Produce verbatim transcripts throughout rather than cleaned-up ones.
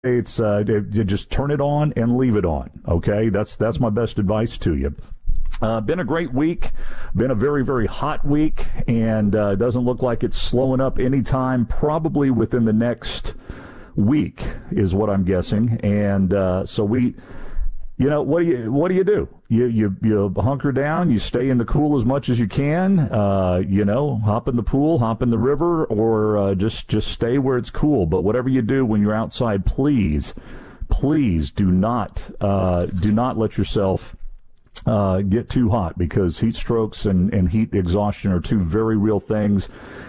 It's uh, you just turn it on and leave it on. Okay, that's that's my best advice to you. Uh, been a great week, been a very, very hot week, and uh, doesn't look like it's slowing up anytime, probably within the next week is what I'm guessing. And uh, so we, you know, what do you what do you do? You you you hunker down, you stay in the cool as much as you can, uh, you know, hop in the pool, hop in the river, or uh, just just stay where it's cool. But whatever you do when you're outside, please, please do not uh, do not let yourself uh, get too hot, because heat strokes and, and heat exhaustion are two very real things.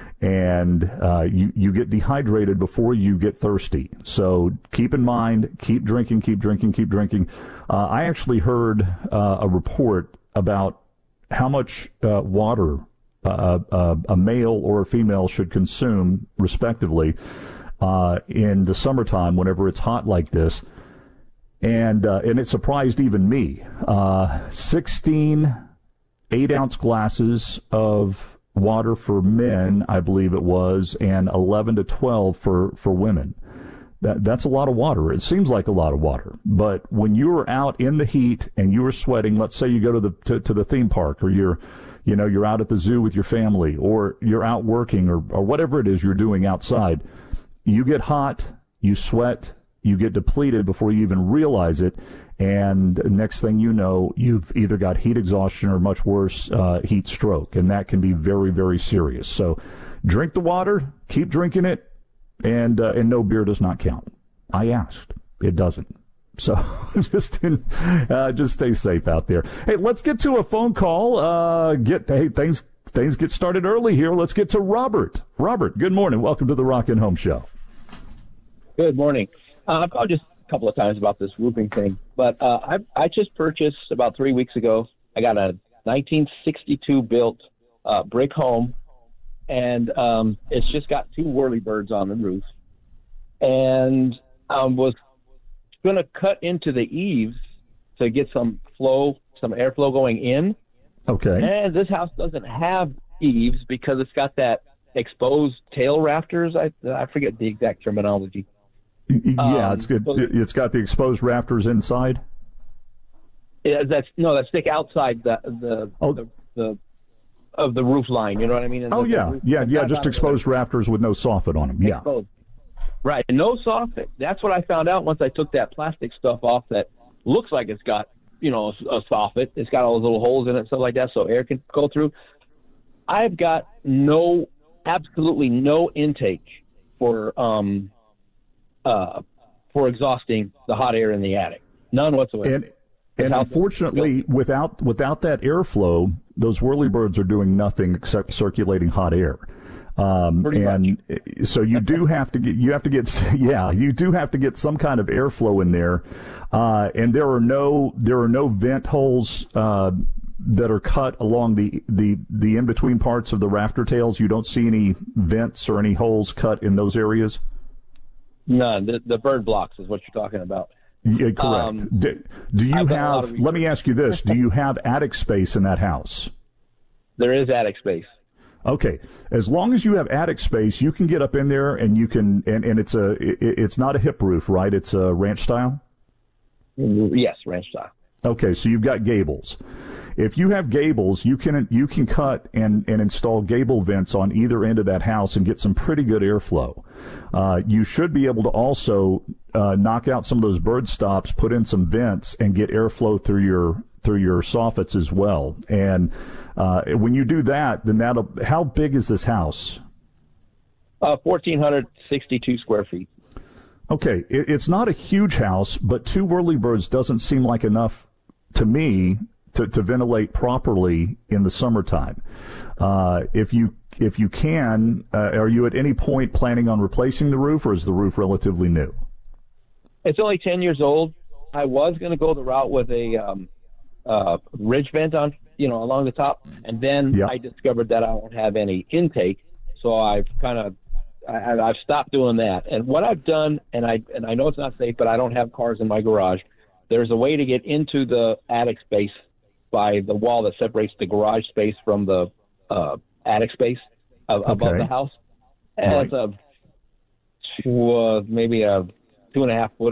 And uh, you, you get dehydrated before you get thirsty. So keep in mind, keep drinking, keep drinking, keep drinking. Uh, I actually heard uh, a report about how much uh, water uh, uh, a male or a female should consume, respectively, uh, in the summertime whenever it's hot like this. And, uh, and it surprised even me. Uh, sixteen eight-ounce glasses of water for men, I believe it was, and eleven to twelve for, for women. That that's a lot of water. It seems like a lot of water. But when you're out in the heat and you're sweating, let's say you go to the to, to the theme park, or you're you know, you're out at the zoo with your family, or you're out working, or, or whatever it is you're doing outside, you get hot, you sweat, you get depleted before you even realize it. And next thing you know, you've either got heat exhaustion or, much worse, uh, heat stroke. And that can be very, very serious. So drink the water, keep drinking it, and uh, and no beer does not count. I asked. It doesn't. So just in, uh, just stay safe out there. Hey, let's get to a phone call. Uh, get hey, things things get started early here. Let's get to Robert. Robert, good morning. Welcome to the Rockin' Home Show. Good morning. Uh, I'll just couple of times about this roofing thing, but uh, I, I just purchased about three weeks ago. I got a nineteen sixty-two built uh, brick home, and um, it's just got two whirlybirds on the roof, and I was going to cut into the eaves to get some flow, some airflow going in. Okay. And this house doesn't have eaves because it's got that exposed tail rafters. I I forget the exact terminology. Yeah, um, it's good. So, it's got the exposed rafters inside. Yeah, that's no, that stick outside the the, oh. the the of the roof line. You know what I mean? And oh the, yeah, the roof, yeah, yeah. Just exposed rafters with no soffit on them. Yeah, exposed. Right. No soffit. That's what I found out once I took that plastic stuff off. That looks like it's got, you know, a, a soffit. It's got all those little holes in it, stuff like that, so air can go through. I've got no, absolutely no intake for um. Uh, for exhausting the hot air in the attic. None whatsoever. And, and unfortunately, without without that airflow, those whirlybirds are doing nothing except circulating hot air. Um, and much. So you do have to get you have to get yeah you do have to get some kind of airflow in there. Uh, and there are no there are no vent holes uh, that are cut along the, the, the in between parts of the rafter tails. You don't see any vents or any holes cut in those areas. None. The, the bird blocks is what you're talking about. Yeah, correct. Um, do, do you have, let me ask you this, do you have attic space in that house? There is attic space. Okay. As long as you have attic space, you can get up in there and you can, and, and it's a, it, it's not a hip roof, right? It's a ranch style? Yes, ranch style. Okay, so you've got gables. If you have gables, you can you can cut and, and install gable vents on either end of that house and get some pretty good airflow. Uh, you should be able to also uh, knock out some of those bird stops, put in some vents, and get airflow through your through your soffits as well. And uh, when you do that, then that'll. How big is this house? Uh, one thousand four hundred sixty-two square feet. Okay, it, it's not a huge house, but two whirlybirds doesn't seem like enough to me to, to ventilate properly in the summertime. Uh, if you if you can, uh, are you at any point planning on replacing the roof, or is the roof relatively new? It's only ten years old. I was going to go the route with a um, uh, ridge vent on, you know, along the top, and then yep. I discovered that I don't have any intake, so I've kind of I, I've stopped doing that. And what I've done, and I and I know it's not safe, but I don't have cars in my garage. There's a way to get into the attic space by the wall that separates the garage space from the uh, attic space of, okay. above the house. And right. it's a uh, maybe a two and a half foot